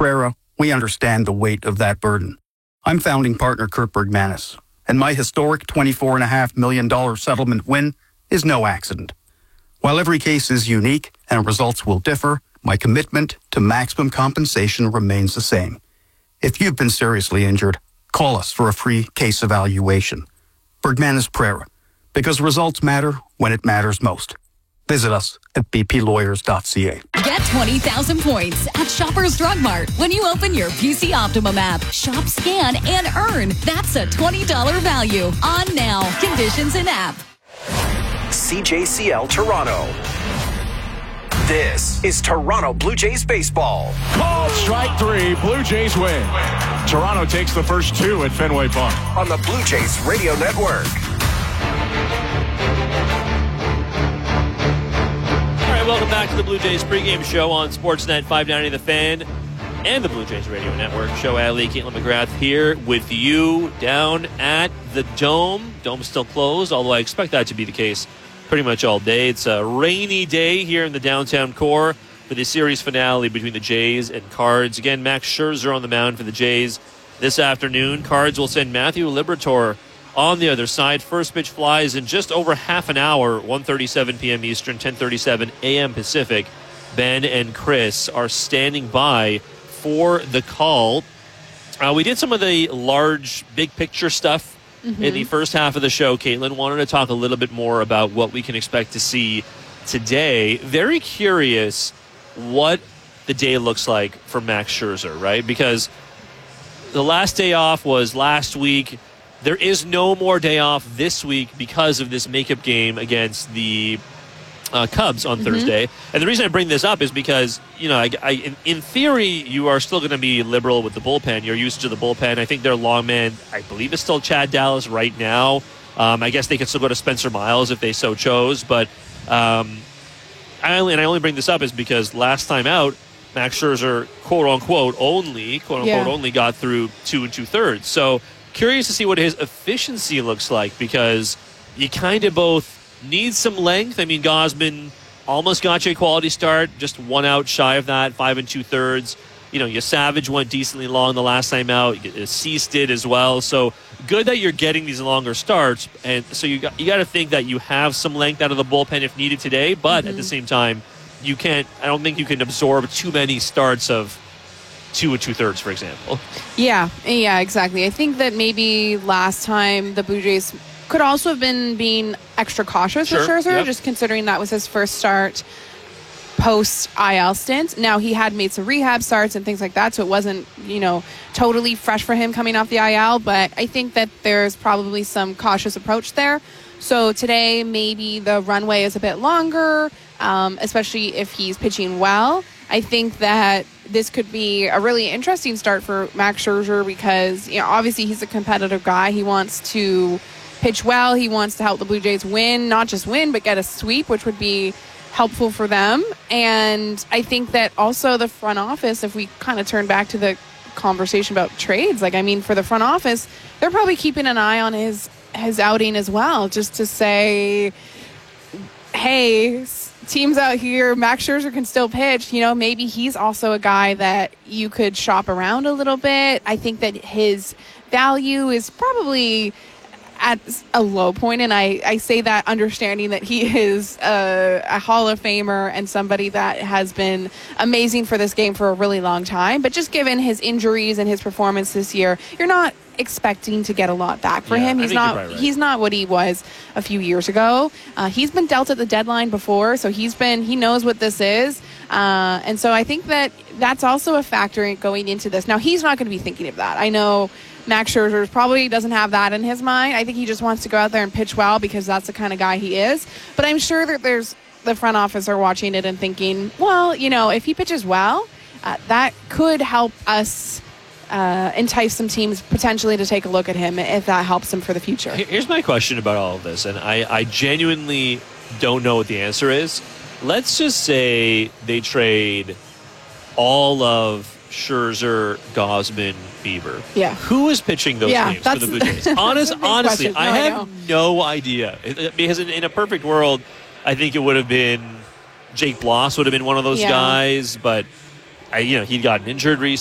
Pereira, we understand the weight of that burden. I'm founding partner Kurt Bergmanis, and my historic $24.5 million settlement win is no accident. While every case is unique and results will differ, my commitment to maximum compensation remains the same. If you've been seriously injured, call us for a free case evaluation. Bergmanis Pereira, because results matter when it matters most. Visit us at bplawyers.ca. Get 20,000 points at Shoppers Drug Mart when you open your PC Optimum app. Shop, scan, and earn. That's a $20 value. On now. Conditions in app. CJCL Toronto. This is Toronto Blue Jays baseball. Called strike three. Blue Jays win. Toronto takes the first two at Fenway Park. On the Blue Jays Radio Network. All right, welcome back to the Blue Jays pregame show on Sportsnet 590 The Fan and the Blue Jays Radio Network. Joe Alley, Caitlin McGrath here with you down at the Dome. Dome's still closed, although I expect that to be the case pretty much all day. It's a rainy day here in the downtown core for the series finale between the Jays and Cards. Again, Max Scherzer on the mound for the Jays this afternoon. Cards will send Matthew Liberatore on the other side. First pitch flies in just over half an hour, 1:37 p.m. Eastern, 10:37 a.m. Pacific. Ben and Chris are standing by for the call. We did some of the large, big picture stuff in the first half of the show. Caitlin wanted to talk a little bit more about what we can expect to see today. Very curious what the day looks like for Max Scherzer, right? Because the last day off was last week. There is no more day off this week because of this makeup game against the Cubs on Thursday. And the reason I bring this up is because, you know, in theory, you are still going to be liberal with the bullpen. You're used to the bullpen. I think their long man, I believe, is still Chad Dallas right now. I guess they could still go to Spencer Miles if they so chose. But I only bring this up is because last time out, Max Scherzer, quote-unquote, only got through 2 2/3. So curious to see what his efficiency looks like because you kind of both need some length. I mean, Gausman almost got you a quality start, just 1 out shy of that, 5 2/3. You know, Savage went decently long the last time out. Cease did as well. So good that you're getting these longer starts. And so you got to think that you have some length out of the bullpen if needed today. But at the same time, I don't think you can absorb too many starts of 2 2/3, for example. Yeah, exactly. I think that maybe last time the Blue Jays could also have been being extra cautious with Scherzer, just considering that was his first start post-IL stint. Now, he had made some rehab starts and things like that, so it wasn't, totally fresh for him coming off the IL, but I think that there's probably some cautious approach there. So today, maybe the runway is a bit longer, especially if he's pitching well. I think that this could be a really interesting start for Max Scherzer because, obviously he's a competitive guy. He wants to pitch well. He wants to help the Blue Jays win, not just win, but get a sweep, which would be helpful for them. And I think that also the front office, if we kind of turn back to the conversation about trades, for the front office, they're probably keeping an eye on his outing as well, just to say, hey, teams out here, Max Scherzer can still pitch. Maybe he's also a guy that you could shop around a little bit. I think that his value is probably at a low point, and I say that understanding that he is a Hall of Famer and somebody that has been amazing for this game for a really long time. But just given his injuries and his performance this year, you're not expecting to get a lot, back for him. He's not what he was a few years ago. He's been dealt at the deadline before, so he knows what this is. And so I think that that's also a factor in going into this. Now, he's not going to be thinking of that. I know Max Scherzer probably doesn't have that in his mind. I think he just wants to go out there and pitch well because that's the kind of guy he is. But I'm sure that the front office are watching it and thinking, well, if he pitches well, that could help us entice some teams potentially to take a look at him if that helps him for the future. Here's my question about all of this, and I genuinely don't know what the answer is. Let's just say they trade all of Scherzer, Gausman, Bieber. Yeah. Who is pitching those games for the Blue Jays? Honestly, I have no idea. Because in a perfect world, I think it would have been Jake Bloss would have been one of those guys, but he'd gotten injured recently.